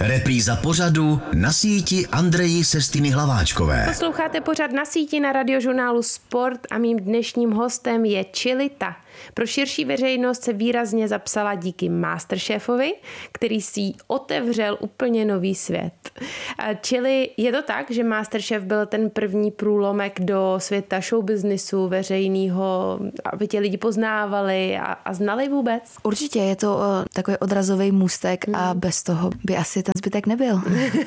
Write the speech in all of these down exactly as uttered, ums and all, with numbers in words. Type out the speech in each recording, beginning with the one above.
Repríza pořadu Na síti Andreji Sestiny Hlaváčkové. Posloucháte pořad Na síti na Radiožurnálu Sport a mým dnešním hostem je Čilita. Pro širší veřejnost se výrazně zapsala díky Masterchefovi, který si otevřel úplně nový svět. Čili je to tak, že Masterchef byl ten první průlomek do světa showbiznisu, veřejného, aby tě lidi poznávali a, a znali vůbec? Určitě, je to uh, takový odrazový můstek hmm. a bez toho by asi ten zbytek nebyl.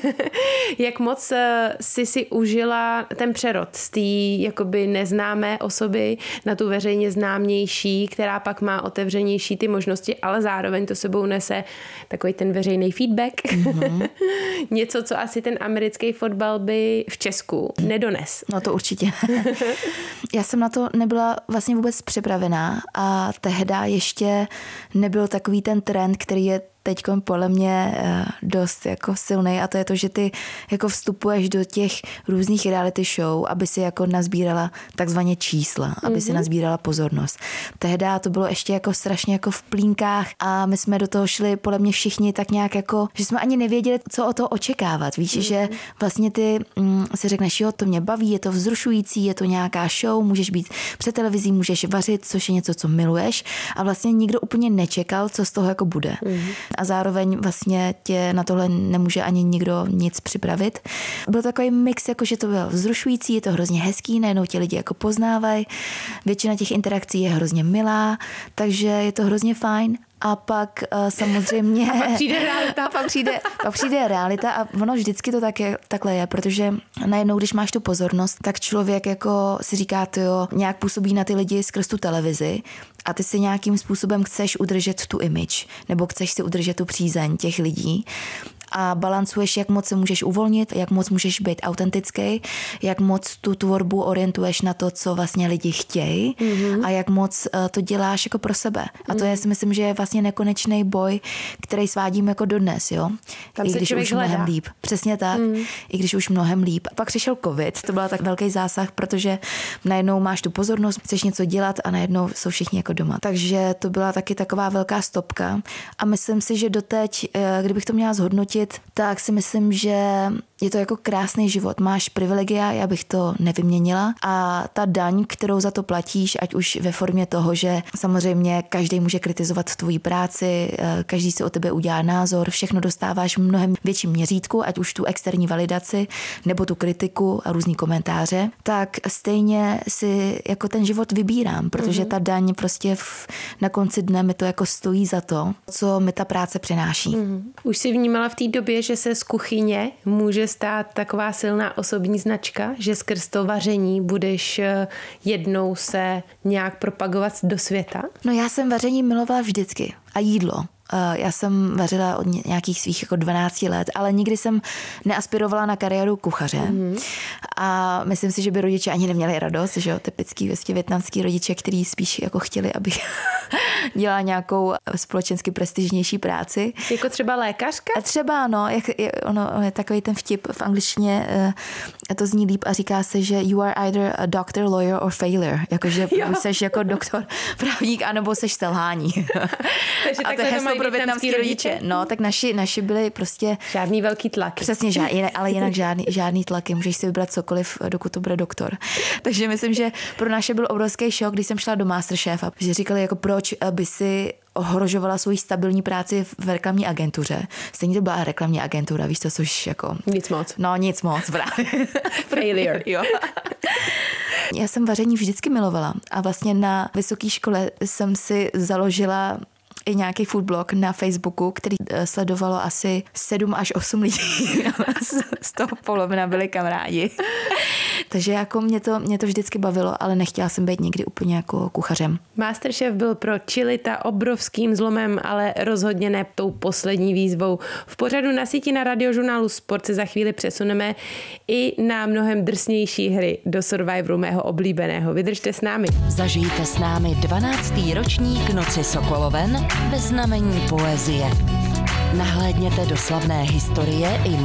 Jak moc uh, jsi si užila ten přerod z té jakoby neznámé osoby na tu veřejně známější, která pak má otevřenější ty možnosti, ale zároveň to sebou nese takový ten veřejný feedback. Mm-hmm. Něco, co asi ten americký fotbal by v Česku nedones. No to určitě. Já jsem na to nebyla vlastně vůbec připravená a tehda ještě nebyl takový ten trend, který je teď podle mě dost jako silnej, a to je to, že ty jako vstupuješ do těch různých reality show, aby si jako nazbírala takzvaně čísla, aby mm-hmm. si nazbírala pozornost. Tehda to bylo ještě jako strašně jako v plínkách a my jsme do toho šli podle mě všichni tak nějak jako, že jsme ani nevěděli, co od toho očekávat. Víš, mm-hmm. že vlastně ty mm, si řekneš, jo, to mě baví, je to vzrušující, je to nějaká show, můžeš být před televizí, můžeš vařit, což je něco, co miluješ, a vlastně nikdo úplně nečekal, co z toho jako bude. Mm-hmm. A zároveň vlastně tě na tohle nemůže ani nikdo nic připravit. Byl takový mix, jako že to bylo vzrušující, je to hrozně hezký, najednou tě lidi jako poznávají, většina těch interakcí je hrozně milá, takže je to hrozně fajn. A pak uh, samozřejmě... A pak přijde realita. A pak přijde, pak přijde realita a ono vždycky to tak je, takhle je, protože najednou, když máš tu pozornost, tak člověk jako si říká, to jo, nějak působí na ty lidi skrz tu televizi a ty si nějakým způsobem chceš udržet tu image, nebo chceš si udržet tu přízeň těch lidí a balancuješ, jak moc se můžeš uvolnit, jak moc můžeš být autentický, jak moc tu tvorbu orientuješ na to, co vlastně lidi chtějí mm-hmm. a jak moc uh, to děláš jako pro sebe. A to je, si myslím, že je vlastně nekonečný boj, který svádím jako dodnes, jo. Tam I když už hledá. mnohem líp. Přesně tak. Mm. I když už mnohem líp. Pak přišel covid, to byl tak velký zásah, protože najednou máš tu pozornost, chceš něco dělat a najednou jsou všichni jako doma. Takže to byla taky taková velká stopka a myslím si, že doteď, kdybych to měla zhodnotit, tak si myslím, že je to jako krásný život. Máš privilegia, já bych to nevyměnila, a ta daň, kterou za to platíš, ať už ve formě toho, že samozřejmě každý může kritizovat tvoji práci, každý si o tebe udělá názor, všechno dostáváš v mnohem větším měřítku, ať už tu externí validaci nebo tu kritiku a různý komentáře, tak stejně si jako ten život vybírám, protože ta daň prostě v, na konci dne mi to jako stojí za to, co mi ta práce přináší. Mm. Už si vnímala v té době, že se z kuchyně může stát taková silná osobní značka, že skrz to vaření budeš jednou se nějak propagovat do světa? No já jsem vaření milovala vždycky a jídlo. Já jsem vařila od nějakých svých jako dvanácti let, ale nikdy jsem neaspirovala na kariéru kuchaře. Mm-hmm. A myslím si, že by rodiče ani neměli radost, že jo, typický vlastně vietnamský rodiče, kteří spíš jako chtěli, abych dělala nějakou společensky prestižnější práci. Jako třeba lékařka? A třeba, no, jak je, ono, je takový ten vtip v angličtině, to zní líp a říká se, že you are either a doctor, lawyer or failure. Jakože buď seš jako doktor, právník, anebo seš selhání. Takže a to je heslo pro vietnamský rodiče. rodiče. No, tak naši, naši byli prostě... Žádný velký tlak. Přesně, žádný, ale jinak žádný, žádný tlaky. Můžeš si vybrat cokoliv, dokud to bude doktor. Takže myslím, že pro naše byl obrovský šok, když jsem šla do Masterchefa. Že říkali, jako proč by si ohrožovala svoji stabilní práci v reklamní agentuře. Stejně to byla reklamní agentura, víš to, což jako... Nic moc. No, nic moc, právě. Failure. Jo. Já jsem vaření vždycky milovala a vlastně na vysoké škole jsem si založila i nějaký foodblog na Facebooku, který sledovalo asi sedm až osm lidí. Z toho polovina byli kamarádi. Takže jako mě to, mě to vždycky bavilo, ale nechtěla jsem být nikdy úplně jako kuchařem. Masterchef byl pro Čilita obrovským zlomem, ale rozhodně ne tou poslední výzvou. V pořadu Na síti na Radiožurnálu Sport se za chvíli přesuneme i na mnohem drsnější hry do Survivoru mého oblíbeného. Vydržte s námi. Zažijte s námi dvanáctý ročník Noci Sokoloven ve znamení poezie. Nahlédněte do slavné historie i